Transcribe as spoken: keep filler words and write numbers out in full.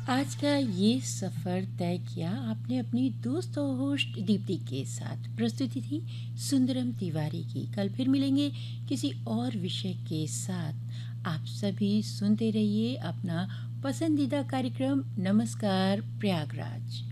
आज का ये सफ़र तय किया आपने अपनी दोस्त और होस्ट दीप्ति के साथ। प्रस्तुति थी सुंदरम तिवारी की। कल फिर मिलेंगे किसी और विषय के साथ। आप सभी सुनते रहिए अपना पसंदीदा कार्यक्रम नमस्कार प्रयागराज।